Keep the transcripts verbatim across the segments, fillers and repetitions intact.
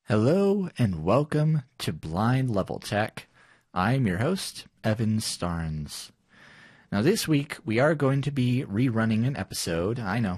Hello and welcome to Blind Level Tech. I'm your host, Evan Starnes. Now this week we are going to be rerunning an episode. I know,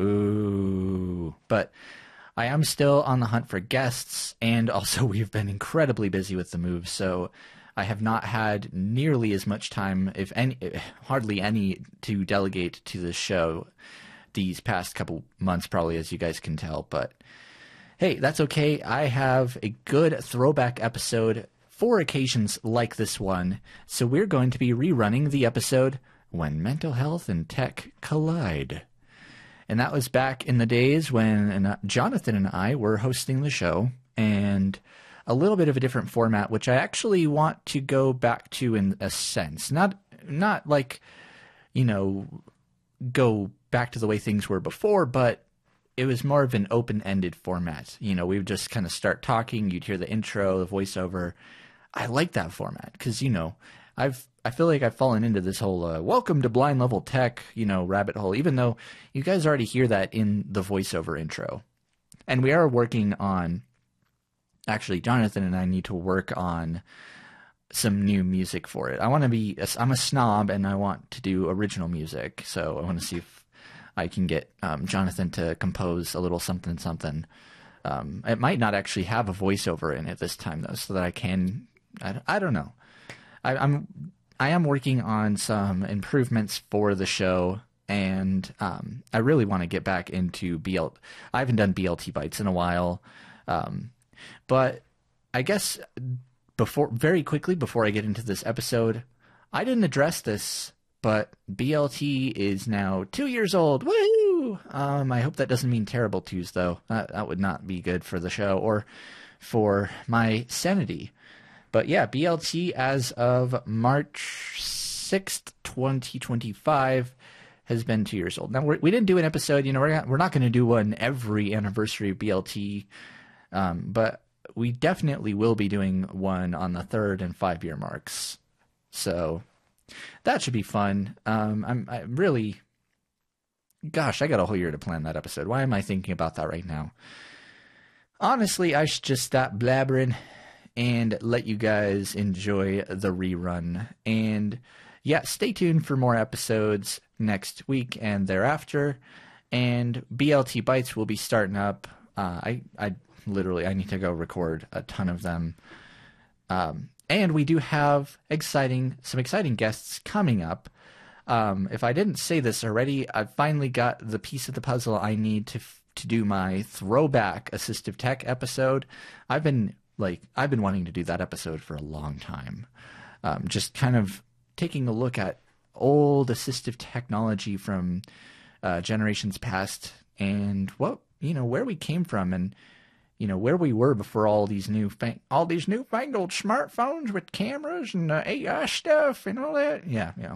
boo, but I am still on the hunt for guests, and also we've been incredibly busy with the move, so I have not had nearly as much time, if any, hardly any, to delegate to the show these past couple months, probably, as you guys can tell, but hey, that's okay. I have a good throwback episode for occasions like this one, so we're going to be rerunning the episode When Mental Health and Tech Collide. And that was back in the days when Jonathan and I were hosting the show, and a little bit of a different format, which I actually want to go back to in a sense. Not, not like, you know, go back to the way things were before, but it was more of an open-ended format. You know, we would just kind of start talking. You'd hear the intro, the voiceover. I like that format because, you know, I've I feel like I've fallen into this whole uh, welcome to Blind Level Tech, you know, rabbit hole, even though you guys already hear that in the voiceover intro. And we are working on, actually, Jonathan and I need to work on some new music for it. I want to be, a, I'm a snob and I want to do original music. So I want to see if I can get um, Jonathan to compose a little something something. Um, it might not actually have a voiceover in it this time, though, so that I can. I, I don't know. I, I'm I am working on some improvements for the show, and um, I really want to get back into B L. I haven't done B L T Bytes in a while, um, but I guess before very quickly before I get into this episode, I didn't address this. But B L T is now two years old. Woo! Um, I hope that doesn't mean terrible twos, though. That, that would not be good for the show or for my sanity. But yeah, B L T as of March sixth, twenty twenty-five has been two years old. Now, we're, we didn't do an episode. You know, we're not, we're not going to do one every anniversary of B L T. Um, but we definitely will be doing one on the third and five-year marks. So that should be fun. Um, I'm, I'm really, gosh, I got a whole year to plan that episode. Why am I thinking about that right now? Honestly, I should just stop blabbering and let you guys enjoy the rerun. And yeah, stay tuned for more episodes next week and thereafter. And B L T Bytes will be starting up. Uh, I, I literally, I need to go record a ton of them. Um, And we do have exciting, some exciting guests coming up. Um, if I didn't say this already, I've finally got the piece of the puzzle I need to to do my throwback assistive tech episode. I've been like I've been wanting to do that episode for a long time. Um, just kind of taking a look at old assistive technology from uh, generations past and what you know where we came from and. You know, where we were before all these new fang- all these newfangled smartphones with cameras and uh, A I stuff and all that. Yeah, yeah.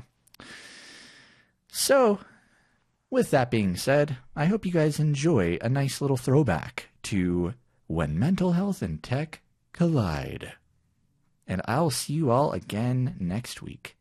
So, with that being said, I hope you guys enjoy a nice little throwback to When Mental Health and Tech Collide. And I'll see you all again next week.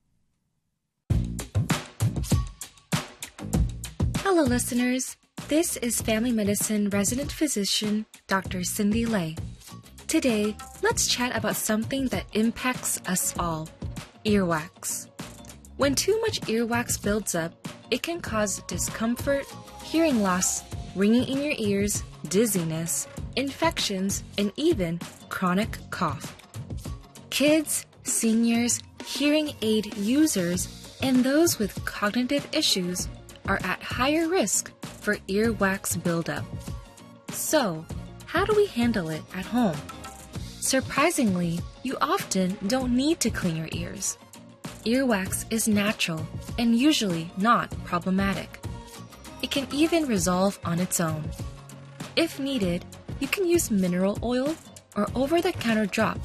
Hello, listeners. This is family medicine resident physician, Doctor Cindy Lay. Today, let's chat about something that impacts us all, earwax. When too much earwax builds up, it can cause discomfort, hearing loss, ringing in your ears, dizziness, infections, and even chronic cough. Kids, seniors, hearing aid users, and those with cognitive issues are at higher risk for earwax buildup. So, how do we handle it at home? Surprisingly, you often don't need to clean your ears. Earwax is natural and usually not problematic. It can even resolve on its own. If needed, you can use mineral oil or over-the-counter drops